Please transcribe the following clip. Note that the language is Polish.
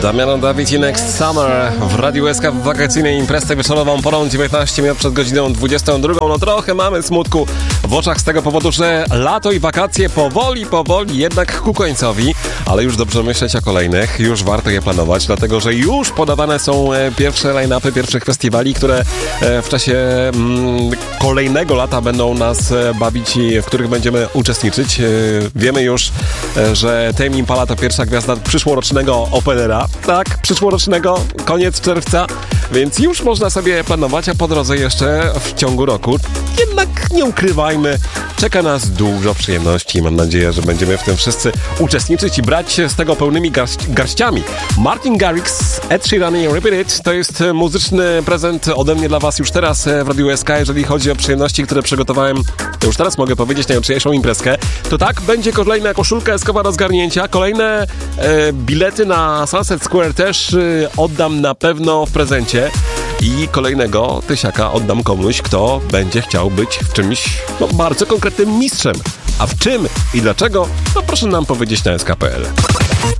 Damiano David i Next Summer w Radiu SK w wakacyjnej imprezie wieczorową porą 19 minut przed godziną 22. No trochę mamy smutku w oczach z tego powodu, że lato i wakacje powoli jednak ku końcowi, ale już dobrze myśleć o kolejnych, już warto je planować, dlatego że już podawane są pierwsze line-upy pierwszych festiwali, które w czasie kolejnego lata będą nas bawić i w których będziemy uczestniczyć. Wiemy już, że Tame Impala to pierwsza gwiazda przyszłorocznego Openera. Tak, przyszłorocznego, koniec czerwca, więc już można sobie planować, a po drodze jeszcze w ciągu roku. Jednak nie ukrywajmy, czeka nas dużo przyjemności i mam nadzieję, że będziemy w tym wszyscy uczestniczyć i brać się z tego pełnymi garściami. Martin Garrix, Ed Sheeran i Repeat It to jest muzyczny prezent ode mnie dla was już teraz w Radiu SK, jeżeli chodzi o przyjemności, które przygotowałem. To już teraz mogę powiedzieć na jutrzejszą imprezkę. To tak, będzie kolejna koszulka eskowa do zgarnięcia, kolejne bilety na Sunset Square też oddam na pewno w prezencie. I kolejnego tysiaka oddam komuś, kto będzie chciał być w czymś bardzo konkretnym mistrzem. A w czym i dlaczego? No proszę nam powiedzieć na sk.pl.